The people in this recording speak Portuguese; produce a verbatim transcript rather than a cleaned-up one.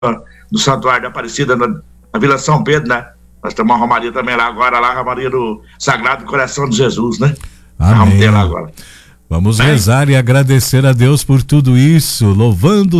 do Santuário da Aparecida, na, na Vila São Pedro, né? Nós temos uma romaria também lá agora, lá a romaria do Sagrado Coração de Jesus, né? Amém. Vamos ter lá agora. Vamos Bem, rezar e agradecer a Deus por tudo isso, louvando